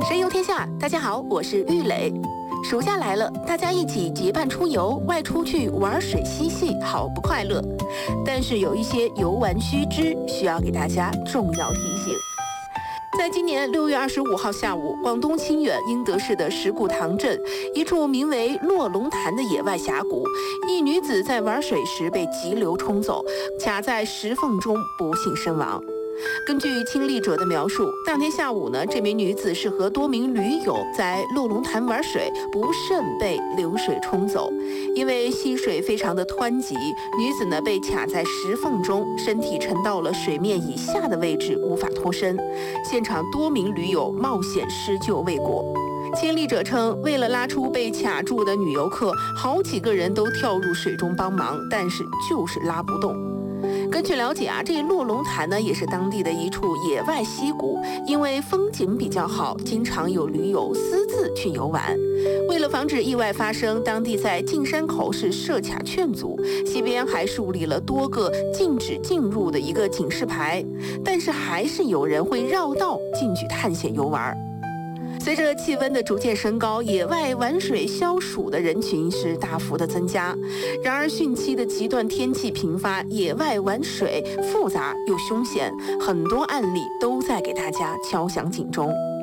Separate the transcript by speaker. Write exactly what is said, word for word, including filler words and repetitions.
Speaker 1: 神游天下，大家好，我是玉磊。暑假来了，大家一起结伴出游，外出去玩水嬉戏，好不快乐。但是有一些游玩须知，需要给大家重要提醒。在今年六月二十五号下午，广东清远英德市的石鼓塘镇一处名为落龙潭的野外峡谷，一女子在玩水时被急流冲走，卡在石缝中不幸身亡。根据亲历者的描述，当天下午呢，这名女子是和多名驴友在落龙潭玩水，不慎被流水冲走。因为溪水非常的湍急，女子呢被卡在石缝中，身体沉到了水面以下的位置，无法脱身。现场多名驴友冒险施救未果。亲历者称，为了拉出被卡住的女游客，好几个人都跳入水中帮忙，但是就是拉不动。根据了解啊，这落龙潭呢也是当地的一处野外溪谷，因为风景比较好，经常有驴友私自去游玩。为了防止意外发生，当地在进山口是设卡劝阻，溪边还树立了多个禁止进入的一个警示牌，但是还是有人会绕道进去探险游玩。随着气温的逐渐升高，野外玩水消暑的人群是大幅的增加。然而汛期的极端天气频发，野外玩水复杂又凶险，很多案例都在给大家敲响警钟。